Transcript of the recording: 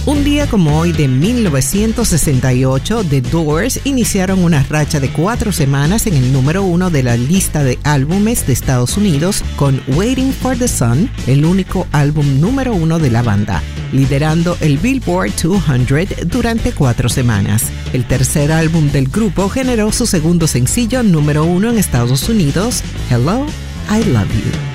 Un día como hoy de 1968, The Doors iniciaron una racha de 4 semanas en el número 1 de la lista de álbumes de Estados Unidos con Waiting for the Sun, el único álbum número 1 de la banda, liderando el Billboard 200 durante 4 semanas. El tercer álbum del grupo generó su segundo sencillo número 1 en Estados Unidos, Hello, I Love You.